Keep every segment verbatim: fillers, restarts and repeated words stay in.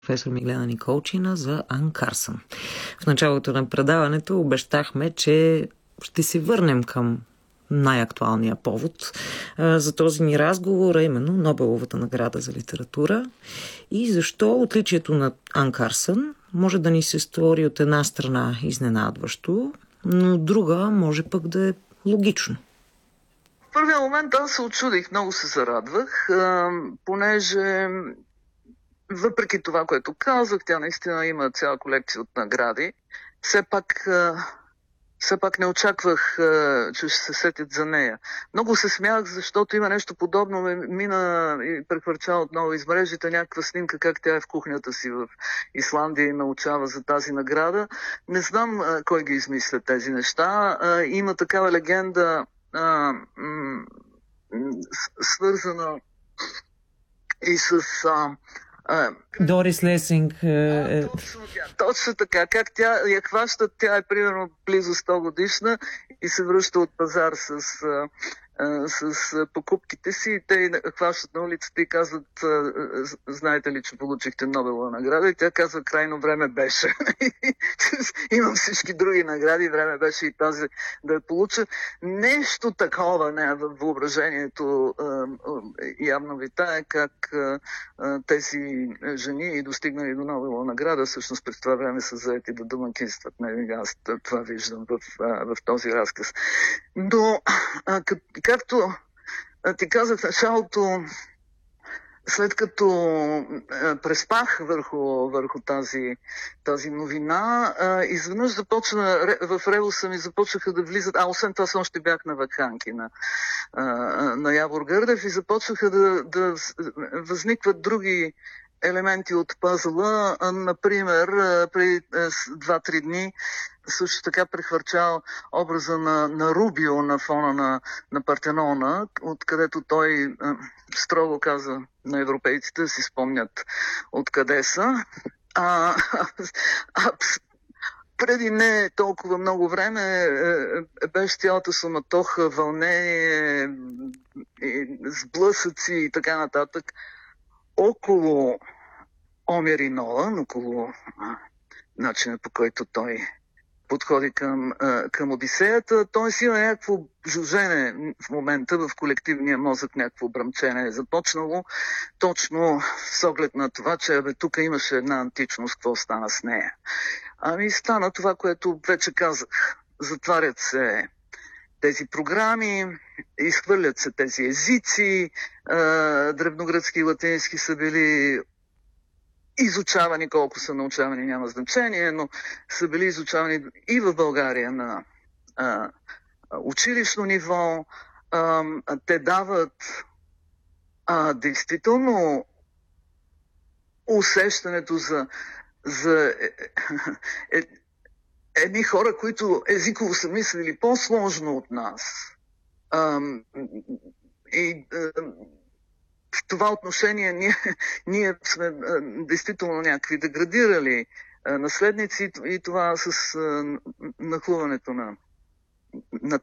Професор Миглена Николчина за Ан Карсън. В началото на предаването обещахме, че ще се върнем към най-актуалния повод а, за този ни разговор, а именно Нобеловата награда за литература и защо отличието на Ан Карсън може да ни се стори от една страна изненадващо, но от друга може пък да е логично. В първия момент аз се очудих, много се зарадвах, а, понеже въпреки това, което казах, тя наистина има цяла колекция от награди. Все пак, все пак не очаквах, че ще се сетят за нея. Много се смях, защото има нещо подобно. Мина и прехвърча отново из мрежите някаква снимка, как тя е в кухнята си в Исландия и научава за тази награда. Не знам кой ги измисля тези неща. Има такава легенда, свързана и с... Дорис Лесинг. А, точно, точно така. Как тя я хващат, тя е примерно близо сто годишна и се връща от пазар с, а, а, с покупките си. И те хващат на улицата и казват: знаете ли, че получихте Нобелова награда? И тя казва: крайно време беше. Имам всички други награди, време беше и тази да я получа. Нещо такова не, във въображението а, явно витае, как а, тези жени, достигнали до Нобелова награда, всъщност през това време са заети да домакинстват. Не, аз това виждам в, в този разказ. Но, а, как, както ти казах в началото, след като а, преспах върху, върху тази, тази новина, а, изведнъж започна, в ревуса ми започнаха да влизат, а освен това още бях на ваканки на, а, на Явор Гърдев и започнаха да, да възникват други елементи от пъзела. Например, преди два-три дни също така прехвърчал образа на, на Рубио на фона на, на Партенона, откъдето той строго каза на европейците да си спомнят откъде са. А, а, преди не толкова много време беше цялата суматоха, вълнение, сблъсъци и така нататък около Омер и Нолан, около начина, по който той подходи към, към Одисеята. Той има някакво жужене в момента в колективния мозък, някакво бръмчене е започнало, точно с оглед на това, че бе, тук имаше една античност, какво стана с нея. Ами стана това, което вече казах. Затварят се тези програми, изхвърлят се тези езици, древногръцки и латински са били изучавани, колко са научавани няма значение, но са били изучавани и в България на а, училищно ниво. А, те дават а, действително усещането за, за е, е, едни хора, които езиково са мислили по-сложно от нас. А, и а, в това отношение ние, ние сме а, действително някакви деградирали а, наследници и това с а, нахлуването на, на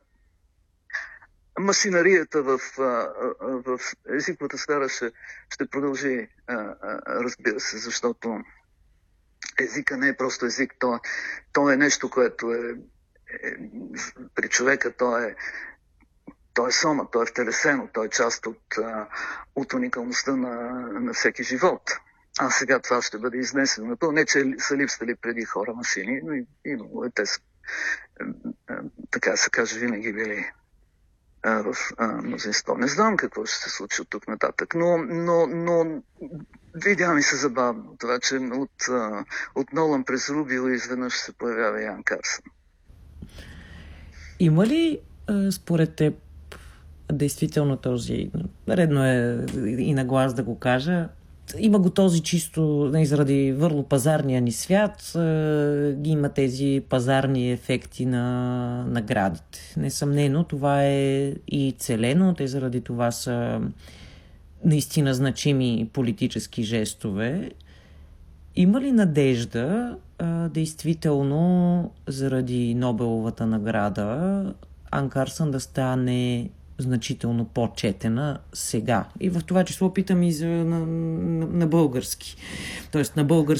машинарията в, а, в езиковата сфера ще, ще продължи, а, а, разбира се, защото езика не е просто език, то, то е нещо, което е, е при човека, то е то е сома, то е втелесено, то е част от, от уникалността на, на всеки живот. А сега това ще бъде изнесено. Не, че са липсвали преди хора машини, но и, и те са, така се каже, винаги били в мнозинство. Не знам какво ще се случи от тук нататък, но, но, но видя ми се забавно това, че от, от Нолан през Рубио изведнъж се появява и Ан Карсън. Има ли според теб действително този, редно е и на глас да го кажа, има го този чисто не, заради върло пазарния ни свят, е, има тези пазарни ефекти на наградите. Несъмнено, това е и целено, те заради това са наистина значими политически жестове. Има ли надежда, е, действително, заради Нобеловата награда, Ан Карсън да стане значително по-четена сега. И в това число питам и за, на, на, на български. Тоест на български